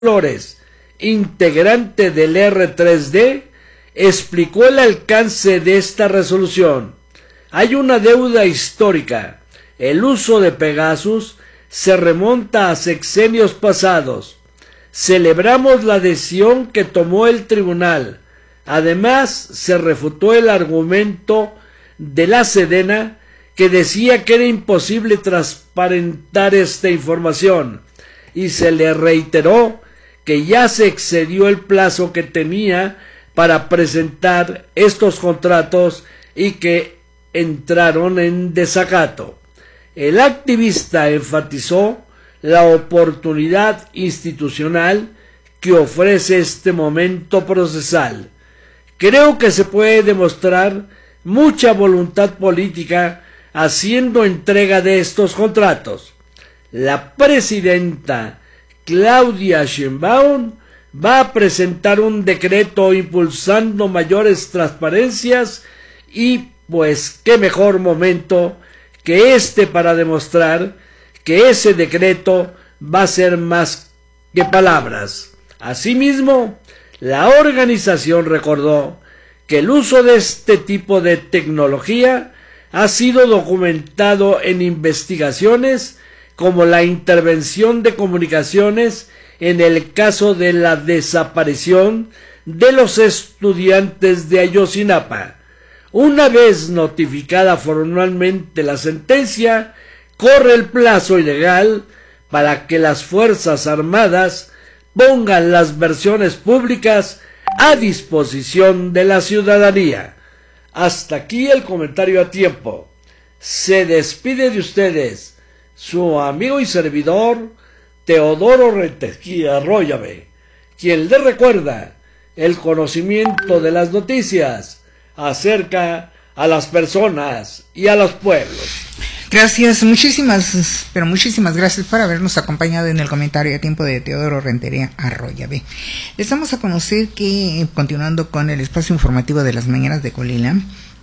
Flores, integrante del R3D, explicó el alcance de esta resolución. Hay una deuda histórica. El uso de Pegasus se remonta a sexenios pasados. Celebramos la decisión que tomó el tribunal. Además, se refutó el argumento de la Sedena, que decía que era imposible transparentar esta información, y se le reiteró que ya se excedió el plazo que tenía para presentar estos contratos y que entraron en desacato. El activista enfatizó la oportunidad institucional que ofrece este momento procesal. Creo que se puede demostrar mucha voluntad política haciendo entrega de estos contratos. La presidenta Claudia Sheinbaum va a presentar un decreto impulsando mayores transparencias y pues qué mejor momento que este para demostrar que ese decreto va a ser más que palabras. Asimismo, la organización recordó que el uso de este tipo de tecnología ha sido documentado en investigaciones como la intervención de comunicaciones en el caso de la desaparición de los estudiantes de Ayotzinapa. Una vez notificada formalmente la sentencia, corre el plazo legal para que las Fuerzas Armadas pongan las versiones públicas a disposición de la ciudadanía. Hasta aquí el comentario a tiempo. Se despide de ustedes su amigo y servidor Teodoro Rentería Arroyave, quien le recuerda el conocimiento de las noticias acerca a las personas y a los pueblos. Gracias, muchísimas gracias por habernos acompañado en el comentario a tiempo de Teodoro Rentería Arroyave. Les damos a conocer que, continuando con el espacio informativo de las mañanas de Colila,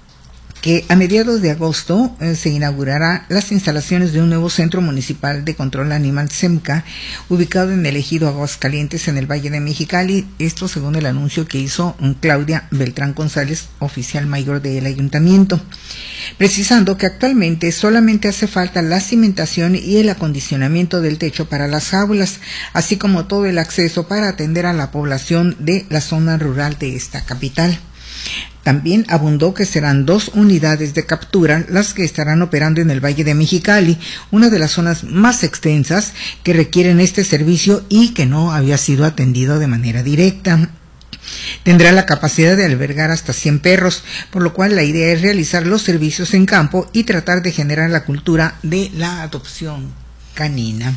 que a mediados de agosto se inaugurará las instalaciones de un nuevo Centro Municipal de Control Animal CEMCA, ubicado en el ejido Aguascalientes, en el Valle de Mexicali. Esto según el anuncio que hizo Claudia Beltrán González, oficial mayor del ayuntamiento, precisando que actualmente solamente hace falta la cimentación y el acondicionamiento del techo para las jaulas, así como todo el acceso para atender a la población de la zona rural de esta capital. También abundó que serán 2 unidades de captura las que estarán operando en el Valle de Mexicali, una de las zonas más extensas que requieren este servicio y que no había sido atendido de manera directa. Tendrá la capacidad de albergar hasta 100 perros, por lo cual la idea es realizar los servicios en campo y tratar de generar la cultura de la adopción canina.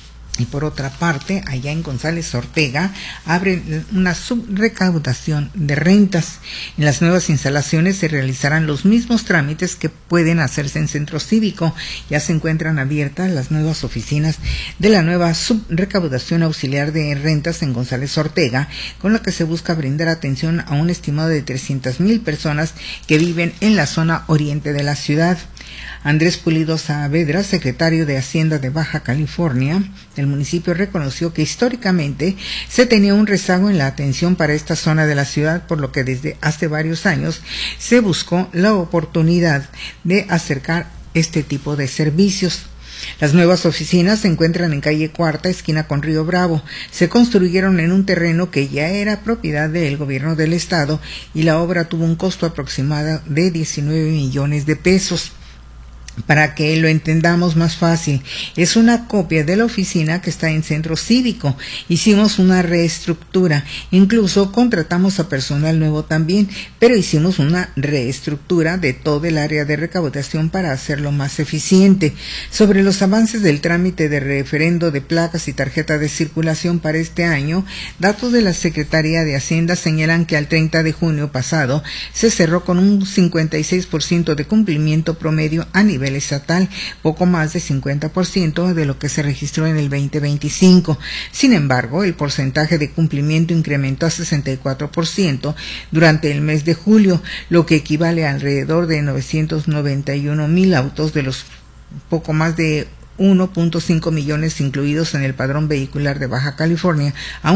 Y por otra parte, allá en González Ortega, abren una subrecaudación de rentas. En las nuevas instalaciones se realizarán los mismos trámites que pueden hacerse en Centro Cívico. Ya se encuentran abiertas las nuevas oficinas de la nueva subrecaudación auxiliar de rentas en González Ortega, con la que se busca brindar atención a un estimado de 300,000 personas que viven en la zona oriente de la ciudad. Andrés Pulido Saavedra, secretario de Hacienda de Baja California, del municipio, reconoció que históricamente se tenía un rezago en la atención para esta zona de la ciudad, por lo que desde hace varios años se buscó la oportunidad de acercar este tipo de servicios. Las nuevas oficinas se encuentran en calle Cuarta, esquina con Río Bravo. Se construyeron en un terreno que ya era propiedad del gobierno del estado y la obra tuvo un costo aproximado de 19 millones de pesos. Para que lo entendamos más fácil, es una copia de la oficina que está en Centro Cívico. Hicimos una reestructura, incluso contratamos a personal nuevo también, pero hicimos una reestructura de todo el área de recaudación para hacerlo más eficiente. Sobre los avances del trámite de referendo de placas y tarjeta de circulación para este año, datos de la Secretaría de Hacienda señalan que al 30 de junio pasado se cerró con un 56% de cumplimiento promedio a nivel estatal, poco más de 50% de lo que se registró en el 2025. Sin embargo, el porcentaje de cumplimiento incrementó a 64% durante el mes de julio, lo que equivale a alrededor de 991,000 autos de los poco más de 1.5 millones incluidos en el padrón vehicular de Baja California,